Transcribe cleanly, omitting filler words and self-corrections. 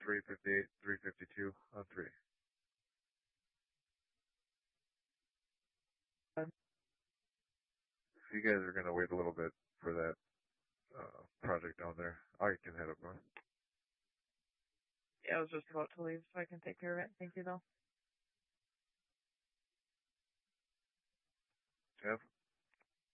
358, 352 on 3. If you guys are going to wait a little bit for that project down there, I can head up north. Yeah, I was just about to leave, so I can take care of it. Thank you, though. Jeff?